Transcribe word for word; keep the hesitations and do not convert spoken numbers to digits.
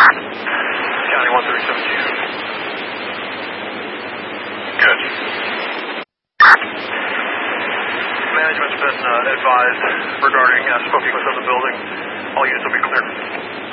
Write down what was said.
County one thirty-seven two. Good. Management's been uh, advised regarding uh, smoking within the building. All units will be clear.